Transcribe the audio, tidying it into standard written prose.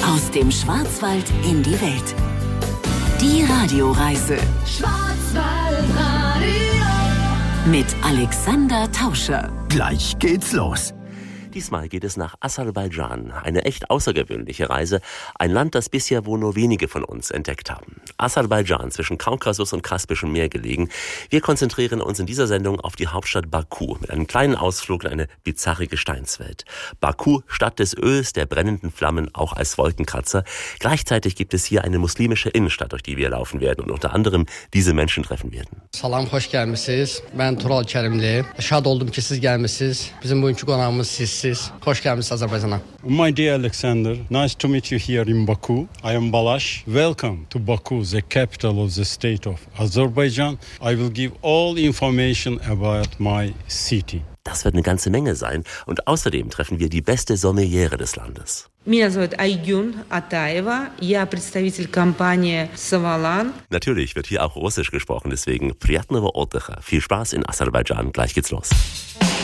Aus dem Schwarzwald in die Welt. Die Radioreise. Schwarzwaldradio. Mit Alexander Tauscher. Gleich geht's los. Diesmal geht es nach Aserbaidschan. Eine echt außergewöhnliche Reise. Ein Land, das bisher wohl nur wenige von uns entdeckt haben. Aserbaidschan, zwischen Kaukasus und Kaspischem Meer gelegen. Wir konzentrieren uns in dieser Sendung auf die Hauptstadt Baku mit einem kleinen Ausflug in eine bizarre Gesteinswelt. Baku, Stadt des Öls, der brennenden Flammen, auch als Wolkenkratzer. Gleichzeitig gibt es hier eine muslimische Innenstadt, durch die wir laufen werden und unter anderem diese Menschen treffen werden. Salam, hoş gelmişsiniz. Ben Tural Kerimli. Şad oldum ki siz gelmişsiniz. Bizim bugünkü qonağımız sizsiniz. Hoş gelmişsiniz Azerbaycan'a. My dear Alexander, nice to meet you here in Baku. I am Balash. Welcome to Baku, the capital of the state of Azerbaijan. I will give all information about my city. Das wird eine ganze Menge sein und außerdem treffen wir die beste Sommeliere des Landes. Меня зовут Айгюн Атаева, я представитель компании Savalan. Natürlich wird hier auch Russisch gesprochen, deswegen приятного отдыха. Viel Spaß in Aserbaidschan, gleich geht's los.